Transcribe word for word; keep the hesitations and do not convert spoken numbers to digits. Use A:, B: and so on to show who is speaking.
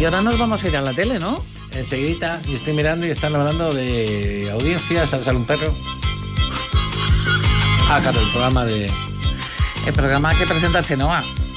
A: Y ahora nos vamos a ir a la tele, ¿no?
B: Enseguidita, y estoy mirando y están hablando de audiencias, al sale un perro. Ah, claro, el programa de...
A: El programa que presenta Chenoa.